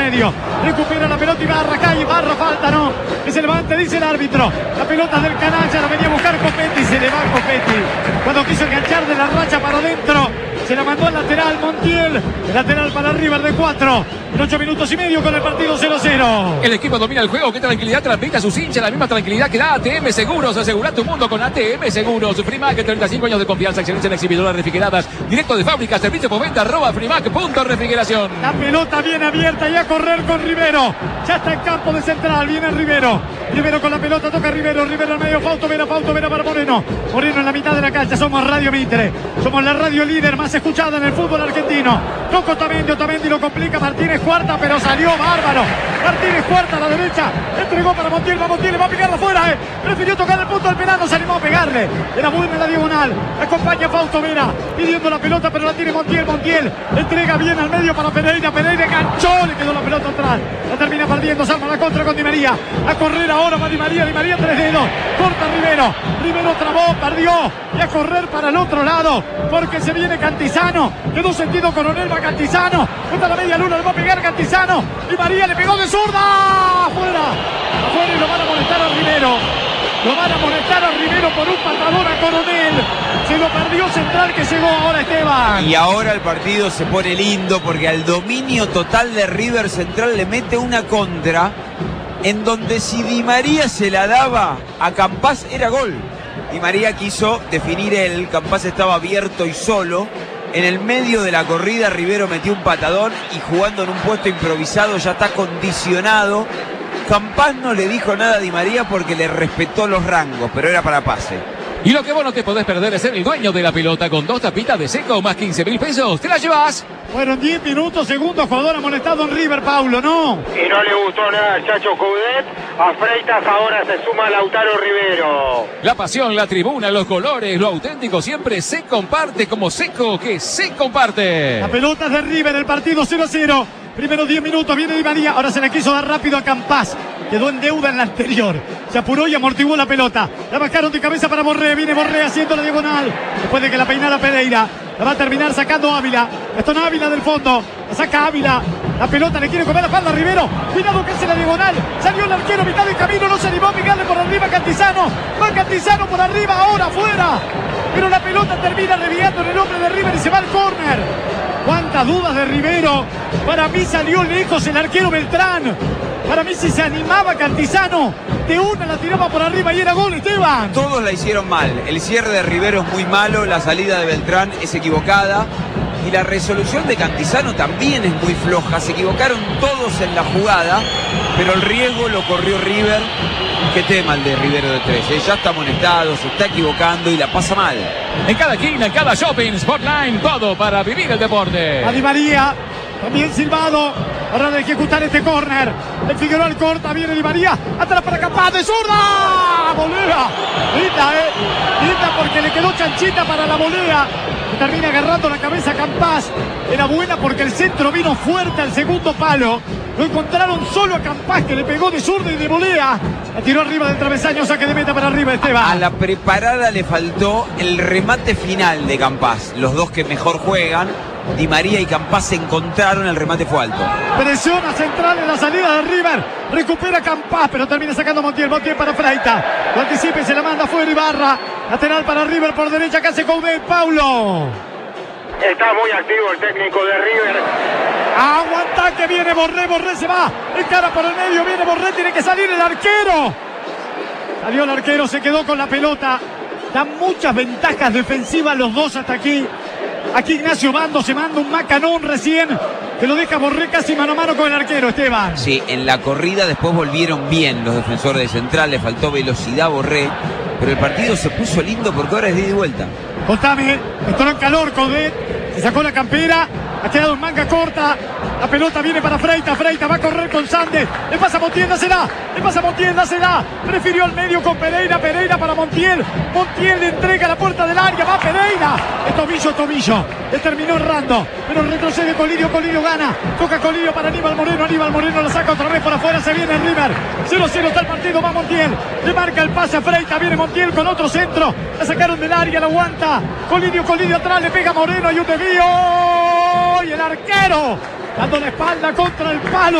medio. Recupera la pelota Ibarra, cae Ibarra, falta, no. Que se levante, dice el árbitro. La pelota del canalla, la venía a buscar Copetti, se le va Copetti. Cuando quiso enganchar de la racha para adentro, se la mandó al lateral Montiel. El lateral para River de 4. En 8 minutos y medio con el partido 0-0. El equipo domina el juego. Qué tranquilidad transmite a sus hinchas. La misma tranquilidad que da ATM Seguros. Asegura tu mundo con ATM Seguros. Frimac, 35 años de confianza. Excelencia en exhibidoras refrigeradas. Directo de fábrica. Servicio por venta. @frimac.refrigeración. La pelota viene abierta y a correr con Rivero. Ya está en campo de central. Viene Rivero. Rivero con la pelota. Toca Rivero. Rivero al medio. Fausto Vera para Moreno. Moreno en la mitad de la cancha. Somos Radio Mitre. Somos la radio líder más escuchada en el fútbol argentino. Toco Otamendi. Otamendi lo complica. Martínez cuarta, pero salió bárbaro. Martínez cuarta a la derecha. Entregó para Montiel. Va Montiel. Va a pegarla afuera. Prefirió tocar el punto del penal. No se animó a pegarle. Era buena la diagonal. Acompaña Fausto Vera. Pidiendo la pelota, pero la tiene Montiel. Montiel entrega bien al medio para Pereira. Pereira enganchó. Le quedó la pelota atrás. La termina perdiendo. Salva la contra con Di María. A correr ahora va Di María. Di María 3 dedos. Corta Rivero. Rivero trabó. Perdió. Y a correr para el otro lado. Porque se viene Cantizano. Quedó sentido Coronel. Va Cantizano. Junto a la media luna. Le va a pegar Cantizano. Di María le pegó de zurda. Afuera. Afuera y lo van a molestar a Rivero. Lo van a molestar a Rivero por un patadón a Coronel. Se lo perdió Central que llegó ahora Esteban. Y ahora el partido se pone lindo porque al dominio total de River, Central le mete una contra en donde si Di María se la daba a Campás era gol. Di María quiso definir él, Campás estaba abierto y solo. En el medio de la corrida Rivero metió un patadón y jugando en un puesto improvisado ya está condicionado. Campás no le dijo nada a Di María porque le respetó los rangos, pero era para pase. Y lo que vos no te podés perder es ser el dueño de la pelota con 2 tapitas de seco más 15.000 pesos. ¿Te la llevas? Fueron 10 minutos, segundo jugador amonestado en River, Paulo, ¿no? Y no le gustó nada al Chacho Coudet. A Freitas ahora se suma Lautaro Rivero. La pasión, la tribuna, los colores, lo auténtico siempre se comparte como seco que se comparte. La pelota es de River, el partido 0-0. Primeros 10 minutos, viene Di María. Ahora se la quiso dar rápido a Campás. Quedó en deuda en la anterior. Se apuró y amortiguó la pelota. La bajaron de cabeza para Borré. Viene Borré haciendo la diagonal. Después de que la peinara Pereira. La va a terminar sacando Ávila. Esto no Ávila del fondo. La saca Ávila. La pelota le quiere comer la espalda a Rivero. Cuidado que hace la diagonal. Salió el arquero mitad del camino. No se animó a pegarle por arriba a Cantizano. Va Cantizano por arriba. Ahora afuera. Pero la pelota termina reviando en el hombre de River y se va al córner. Cuántas dudas de Rivero. Para mí salió lejos el arquero Beltrán. Para mí si se animaba Cantizano, de una la tiraba por arriba y era gol, Esteban. Todos la hicieron mal. El cierre de Rivero es muy malo, la salida de Beltrán es equivocada y la resolución de Cantizano también es muy floja. Se equivocaron todos en la jugada, pero el riesgo lo corrió River. Qué tema el de Rivero de 3. Ya está amonestado, se está equivocando y la pasa mal. En cada esquina, en cada shopping, Sportline, todo para vivir el deporte. A Di María, también silbado, hora de ejecutar este córner. El Figueroa al corta, viene Di María, atrás para Campás, de zurda. Volea, grita porque le quedó chanchita para la volea. Termina agarrando la cabeza Campás. Era buena porque el centro vino fuerte al segundo palo. Lo encontraron solo a Campás que le pegó de zurda y de volea. La tiró arriba del travesaño, saque de meta para arriba Esteban. A la preparada le faltó el remate final de Campás. Los dos que mejor juegan, Di María y Campás, se encontraron, el remate fue alto. Presiona Central en la salida de River. Recupera Campás, pero termina sacando Montiel. Montiel para Freitas. Lo anticipa y se la manda fuera Ibarra. Lateral para River por derecha. ¿Qué hace Coudet, Paulo? Está muy activo el técnico de River. Aguanta que viene Borré. Borré se va. Encara por el medio. Viene Borré. Tiene que salir el arquero. Salió el arquero. Se quedó con la pelota. Dan muchas ventajas defensivas los dos hasta aquí. Aquí Ignacio Bando se manda un macanón recién. Que lo deja Borré casi mano a mano con el arquero, Esteban. Sí, en la corrida después volvieron bien los defensores de Central. Le faltó velocidad a Borré. Pero el partido se puso lindo porque ahora es de ida y vuelta. Contame, entró en calor Coudet. Se sacó la campera. Ha quedado en manga corta. La pelota viene para Freitas. Freitas va a correr con Sandes. Le pasa a Montiel, dásela. Le pasa a Montiel, dásela. Prefirió al medio con Pereira. Pereira para Montiel. Montiel le entrega la puerta del área. Va Pereira. Es Tobillo. Le terminó errando. Pero retrocede Colidio. Colidio gana. Toca Colidio para Aníbal Moreno. Aníbal Moreno la saca otra vez por afuera. Se viene el River. 0-0 está el partido. Va Montiel. Le marca el pase a Freitas. Viene Montiel con otro centro. La sacaron del área. La aguanta. Colidio atrás. Le pega Moreno. Y un desvío. Y el arquero dando la espalda contra el palo.